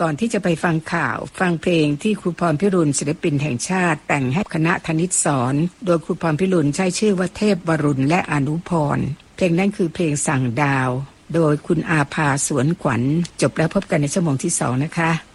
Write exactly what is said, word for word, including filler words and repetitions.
ก่อนที่จะไปฟังข่าวฟังเพลงที่ครูพรพิรุณศิลปินแห่งชาติแต่งให้คณะธนิตสอนโดยครูพรพิรุณใช้ชื่อว่าเทพวรุณและอนุพรเพลงนั้นคือเพลงสั่งดาวโดยคุณอาภาสวนขวัญจบแล้วพบกันในชั่วโมงที่สองนะคะ